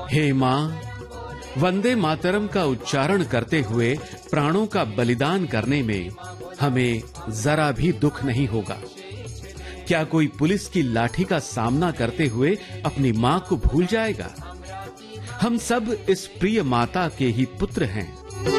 हे मां, वंदे मातरम का उच्चारण करते हुए प्राणों का बलिदान करने में हमें जरा भी दुख नहीं होगा। क्या कोई पुलिस की लाठी का सामना करते हुए अपनी मां को भूल जाएगा? हम सब इस प्रिय माता के ही पुत्र हैं।